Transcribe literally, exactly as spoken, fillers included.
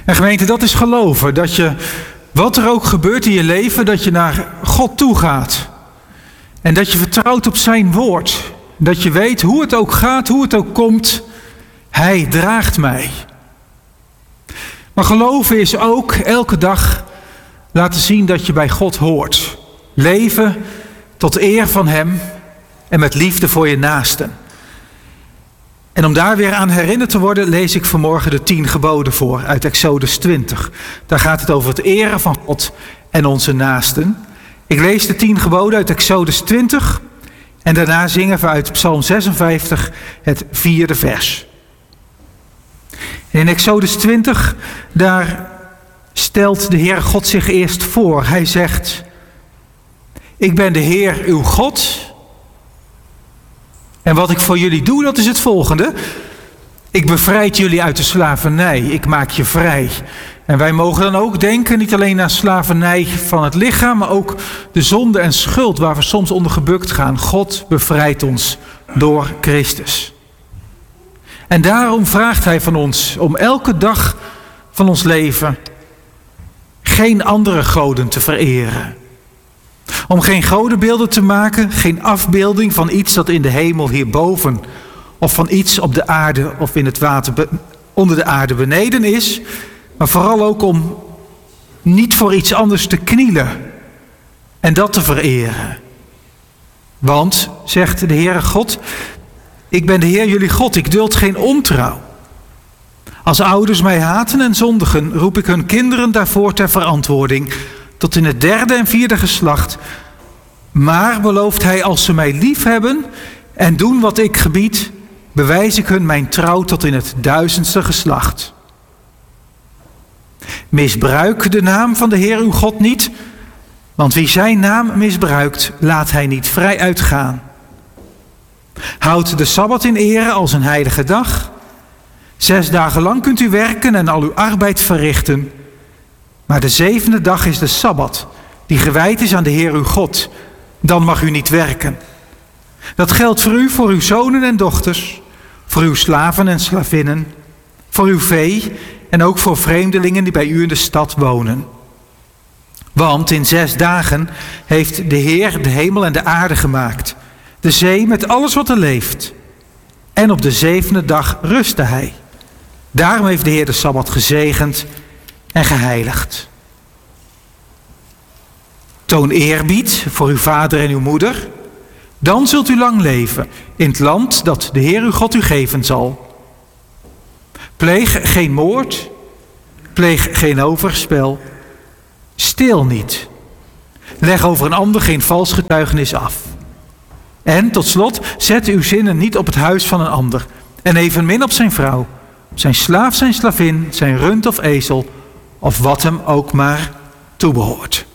En gemeente, dat is geloven. Dat je, wat er ook gebeurt in je leven, dat je naar God toe gaat. En dat je vertrouwt op zijn woord. Dat je weet hoe het ook gaat, hoe het ook komt. Hij draagt mij. Maar geloven is ook elke dag laten zien dat je bij God hoort. Leven tot eer van hem en met liefde voor je naasten. En om daar weer aan herinnerd te worden, lees ik vanmorgen de tien geboden voor uit Exodus twintig. Daar gaat het over het eren van God en onze naasten. Ik lees de tien geboden uit Exodus twintig en daarna zingen we uit Psalm zesenvijftig het vierde vers. In Exodus twintig, daar stelt de Heer God zich eerst voor. Hij zegt: ik ben de Heer uw God. En wat ik voor jullie doe, dat is het volgende. Ik bevrijd jullie uit de slavernij. Ik maak je vrij. En wij mogen dan ook denken, niet alleen aan slavernij van het lichaam, maar ook de zonde en schuld waar we soms onder gebukt gaan. God bevrijdt ons door Christus. En daarom vraagt hij van ons om elke dag van ons leven geen andere goden te vereren. Om geen godenbeelden te maken, geen afbeelding van iets dat in de hemel hierboven of van iets op de aarde of in het water be- onder de aarde beneden is. Maar vooral ook om niet voor iets anders te knielen en dat te vereren. Want, zegt de Heere God, ik ben de Heer jullie God, ik duld geen ontrouw. Als ouders mij haten en zondigen, roep ik hun kinderen daarvoor ter verantwoording, tot in het derde en vierde geslacht. Maar, belooft hij, als ze mij lief hebben en doen wat ik gebied, bewijs ik hun mijn trouw tot in het duizendste geslacht. Misbruik de naam van de Heer uw God niet, want wie zijn naam misbruikt, laat hij niet vrij uitgaan. Houd de Sabbat in ere als een heilige dag. Zes dagen lang kunt u werken en al uw arbeid verrichten. Maar de zevende dag is de Sabbat, die gewijd is aan de Heer uw God. Dan mag u niet werken. Dat geldt voor u, voor uw zonen en dochters, voor uw slaven en slavinnen, voor uw vee en ook voor vreemdelingen die bij u in de stad wonen. Want in zes dagen heeft de Heer de hemel en de aarde gemaakt, de zee met alles wat er leeft. En op de zevende dag rustte hij. Daarom heeft de Heer de Sabbat gezegend en geheiligd. Toon eerbied voor uw vader en uw moeder. Dan zult u lang leven in het land dat de Heer uw God u geven zal. Pleeg geen moord, pleeg geen overspel, steel niet. Leg over een ander geen vals getuigenis af. En tot slot, zet uw zinnen niet op het huis van een ander en evenmin op zijn vrouw, zijn slaaf, zijn slavin, zijn rund of ezel of wat hem ook maar toebehoort.